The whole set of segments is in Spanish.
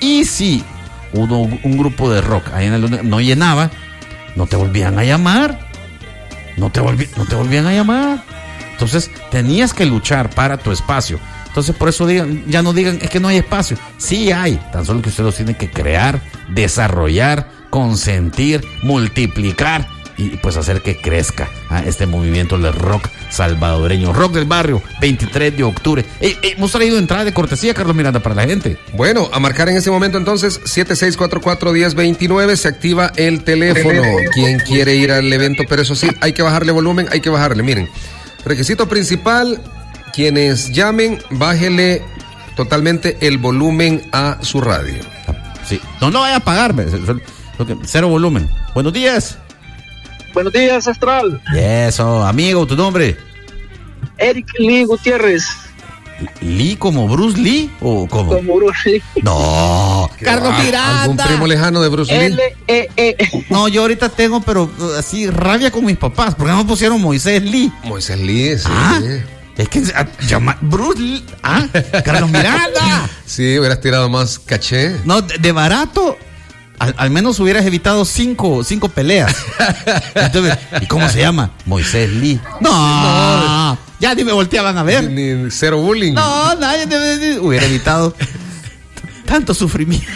Y si un grupo de rock ahí en el no llenaba, no te volvían a llamar. No te volvían a llamar. Entonces tenías que luchar para tu espacio. Entonces por eso ya no digan es que no hay espacio. Sí hay, tan solo que ustedes los tienen que crear, desarrollar, consentir, multiplicar y pues hacer que crezca este movimiento del rock salvadoreño. Rock del Barrio, 23 de octubre. Hemos traído entrada de cortesía, Carlos Miranda, para la gente. Bueno, a marcar en este momento entonces 7644-1029, se activa el teléfono. ¿Quién quiere ir al evento? Pero eso sí, hay que bajarle volumen, miren. Requisito principal, quienes llamen, bájele totalmente el volumen a su radio. Sí, no lo vaya a apagar, cero volumen. Buenos días. Buenos días, Astral. Eso, amigo, ¿tu nombre? Eric Lee Gutiérrez. ¿Lee como Bruce Lee o cómo? Como Bruce Lee. No, Carlos Miranda. ¿Algún primo lejano de Bruce Lee? No, yo ahorita tengo, pero así, rabia con mis papás, porque no pusieron Moisés Lee. Moisés Lee, sí. Es que llama Bruce Lee. Carlos Miranda. Sí, hubieras tirado más caché. No, de barato. Al menos hubieras evitado cinco peleas. Entonces, ¿y cómo se llama? Moisés Lee. No, ya ni me volteaban a ver. Ni cero bullying. No, nadie hubiera evitado tanto sufrimiento.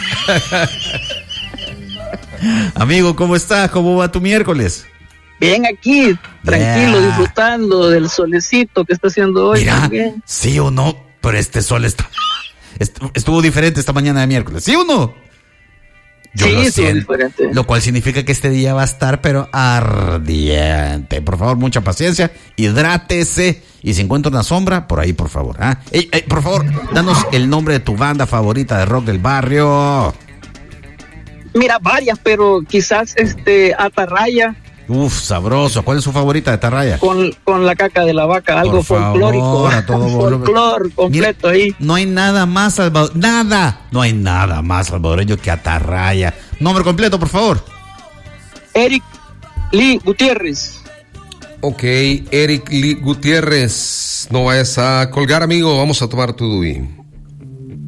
Amigo, ¿cómo estás? ¿Cómo va tu miércoles? Bien, aquí, tranquilo, disfrutando del solecito que está haciendo hoy. Mira, también. sí o no, pero este sol estuvo diferente esta mañana de miércoles. ¿Sí o no? Yo sí, lo siento, diferente. lo cual significa que este día va a estar, pero ardiente. Por favor, mucha paciencia, hidrátese. Y si encuentra una sombra, por ahí, por favor. Por favor, danos el nombre de tu banda favorita de rock del barrio. Mira, varias, pero quizás Atarraya. Uf, sabroso. ¿Cuál es su favorita de Atarraya? Con la caca de la vaca, algo folclórico. Folclor completo. Mira, ahí. No hay nada más salvadoreño que Atarraya. Nombre completo, por favor. Eric Lee Gutiérrez. Ok, Eric Lee Gutiérrez. No vayas a colgar, amigo. Vamos a tomar tu DUI.